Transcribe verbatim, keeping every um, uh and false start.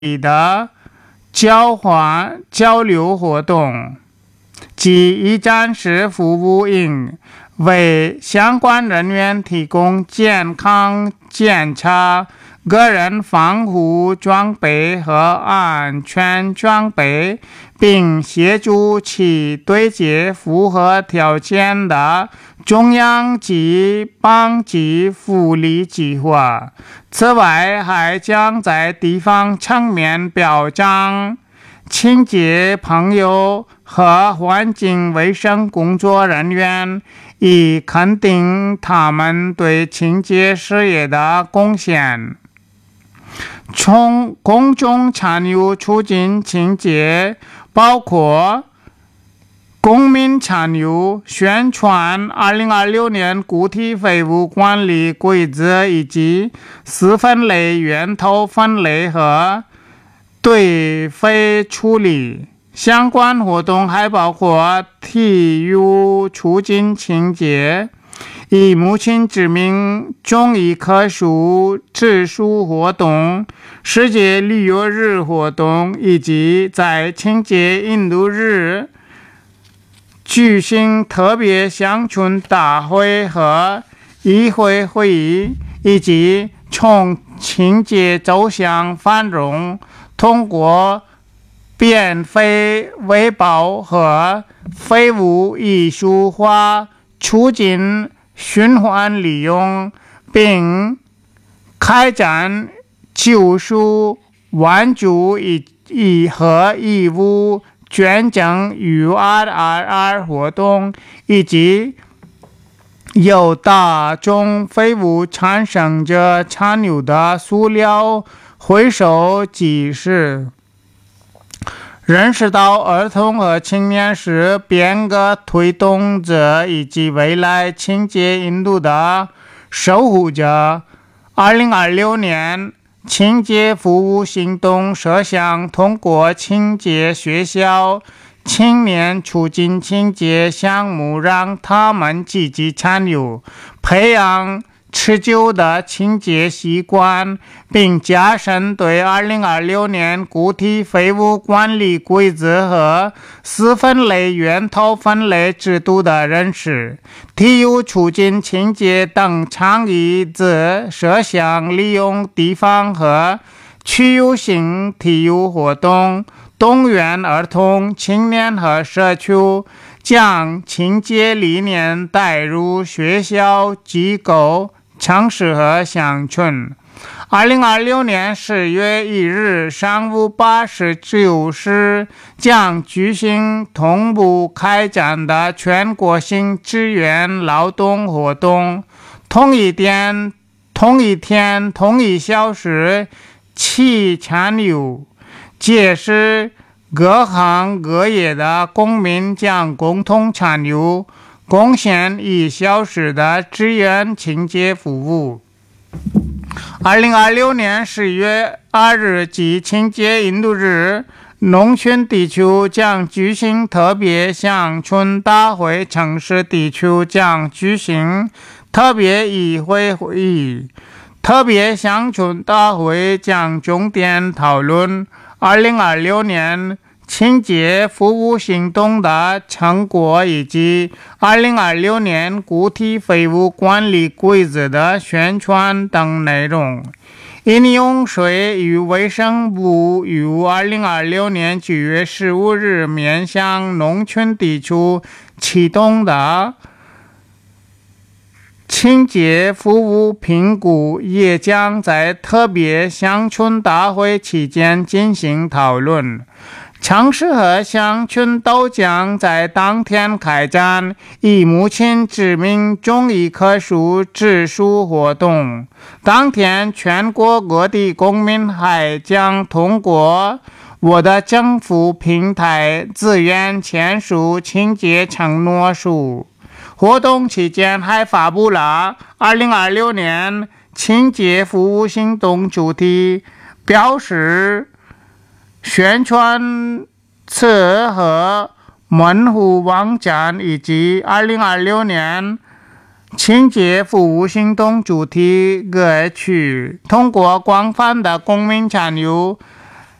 的交换交流活动，即一站式服务营为相关人员提供健康检查、个人防护装备和安全装备，并协助其对接符合条件的中央及邦级福利计划。此外，还将在地方层面表彰清洁朋友和环境卫生工作人员，以肯定他们对清洁事业的贡献。从公众参与促进清洁，包括公民参与宣传二零二六年固体废物管理规则以及四分类源头分类和堆废处理。相关活动还包括体育促进清洁、以母亲之名种一棵树植树活动、世界旅游日活动，以及在清洁印度日举行特别乡村大会和议会会议，以及从清洁走向繁荣，通过变废为宝和废物艺术化促进循环利用，并开展救赎援助义和义务捐赠 U R R R 活动，以及由大众废物产生者参与的塑料回收机制。认识到儿童和青年是变革推动者以及未来清洁印度的守护者。二零二六年清洁服务行动设想通过清洁学校青年促进清洁项目，让他们积极参与，培养持久的清洁习惯，并加深对二零二六年固体废物管理规则和四分类源头分类制度的认识。体育促进清洁等倡议则设想利用地方和区域性体育活动，动员儿童、青年和社区将清洁理念带入学校、机构、城市和乡村。二零二六年十月一日上午八时九时将举行同步开展的全国性志愿劳动活动，同一天、同一天、同一小时起参与。届时，各行各业的公民将共同参与，贡献一小时的志愿清洁服务。二零二六年十月二日即清洁印度日，农村地区将举行特别乡村大会，城市地区将举行特别议会会议。特别乡村大会将重点讨论二零二六年清洁服务行动的成果以及二零二六年固体废物管理规则的宣传等内容。饮用水与卫生部于二零二六年九月十五日面向农村地区启动的清洁服务评估也将在特别乡村大会期间进行讨论。城市和乡村都将在当天开展以母亲之名种一棵树植树活动。当天，全国各地公民还将通过我的政府平台自愿签署清洁承诺书。活动期间还发布了二零二六年清洁服务行动主题标识、宣传册和门户网站，以及二零二六年清洁服务行动主题歌曲。通过广泛的公民参与，